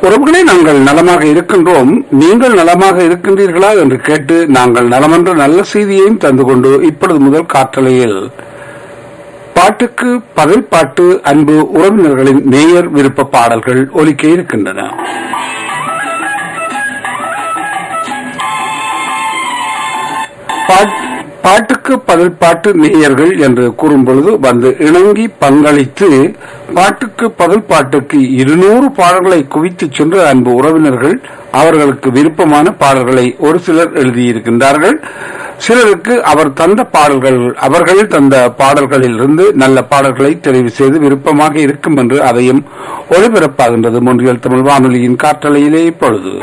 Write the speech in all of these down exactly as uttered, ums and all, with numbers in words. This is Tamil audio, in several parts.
உறவுகளே, நாங்கள் நலமாக இருக்கின்றோம். நீங்கள் நலமாக இருக்கின்றீர்களா என்று கேட்டு நாங்கள் நலமென்ற நல்ல செய்தியையும் தந்து கொண்டு இப்பொழுது முதல் காற்றலையில் பாட்டுக்கு பதில் பாட்டு அன்பு உறவினர்களின் நேயர் விருப்ப பாடல்கள் ஒலிக்க இருக்கின்றன. பாட்டுக்கு பதில் பாட்டு நேயர்கள் என்று கூறும் பொழுது வந்து இணங்கி பங்களித்து பாட்டுக்கு பதில் பாட்டுக்கு இருநூறு பாடல்களை குவித்து சென்ற அன்பு உறவினர்கள் அவர்களுக்கு விருப்பமான பாடல்களை ஒரு சிலர் எழுதியிருக்கின்றார்கள். சிலருக்கு அவர் தந்த பாடல்கள் அவர்கள் தந்த பாடல்களில் இருந்து நல்ல பாடல்களை தெரிவு செய்து விருப்பமாக இருக்கும் என்று அதையும் ஒளிபரப்பாகின்றது மொன்றியல் தமிழ் வானொலியின் காற்றலையிலே. இப்பொழுது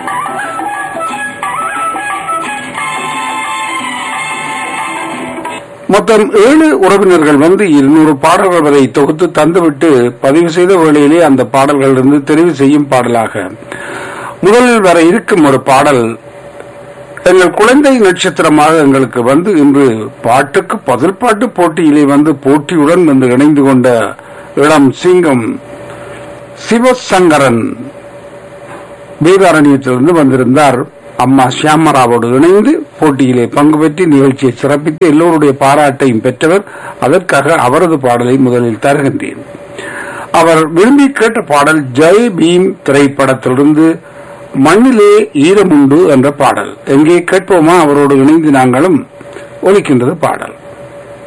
மொத்தம் ஏழு உறவினர்கள் வந்து இருநூறு பாடல்கள் வரை தொகுத்து தந்துவிட்டு பதிவு செய்த வேளையிலே அந்த பாடல்களிலிருந்து தெரிவு செய்யும் பாடலாக முதலில் வர இருக்கும் ஒரு பாடல் எங்கள் குழந்தை நட்சத்திரமாக எங்களுக்கு வந்து இன்று பாட்டுக்கு பதில் பாட்டு போட்டியிலே வந்து போட்டியுடன் வந்து இணைந்து கொண்ட இளம் சிங்கம் சிவசங்கரன் வேதாரண்யத்திலிருந்து வந்திருந்தார். அம்மா சியாமராவோடு இணைந்து போட்டியிலே பங்கு பெற்று நிகழ்ச்சியை சிறப்பித்து எல்லோருடைய பாராட்டையும் பெற்றவர். அதற்காக அவரது பாடலை முதலில் தருகின்றேன். அவர் விரும்பி கேட்ட பாடல் ஜெய் பீம் திரைப்படத்திலிருந்து மண்ணிலே ஈரமுண்டு என்ற பாடல். எங்கே கேட்போமா? அவரோடு இணைந்து நாங்களும் ஒலிக்கின்றது பாடல்.